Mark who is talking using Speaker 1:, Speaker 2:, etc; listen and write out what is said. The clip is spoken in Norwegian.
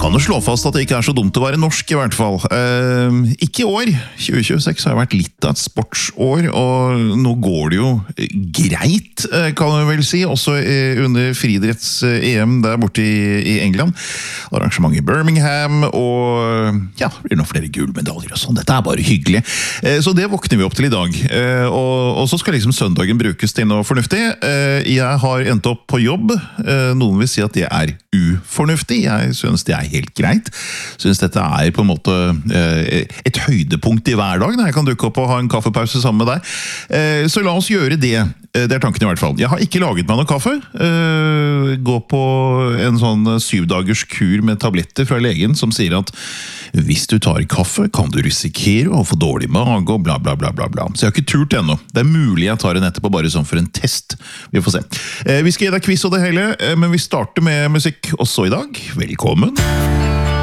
Speaker 1: Kan jo slå fast at det ikke så dumt å være norsk i hvert fall. Ikke i år. 2026 har vært litt av et sportsår, og nå går det jo greit, kan jeg vel si, også under friidretts-EM der borte i England. Arrangement i Birmingham, og ja, det blir noen flere gullmedaljer og sånn. Dette bare hyggelig. Så det våkner vi opp til i dag. Og så skal liksom søndagen brukes til noe fornuftig. Jeg har endt opp på jobb. Noen vil si at det ufornuftig. Jeg synes det helt greit. Synes dette på en måte et høydepunkt i hver dag, når jeg kan dukke opp og ha en kaffepause sammen med deg. Så la oss gjøre det. Det tanken i hvert fall. Jeg har ikke laget meg noe kaffe. Gå på en sånn 7-dagers kur med tabletter fra legen som sier at hvis du tar kaffe, kan du risikere å få dårlig mage og bla bla bla bla bla. Så jeg har ikke turt ennå. Det mulig jeg tar en etterpå bare sånn for en test. Vi får se. Vi skal gi deg quiz og det hele, men vi starter med musikk også i dag. Velkommen!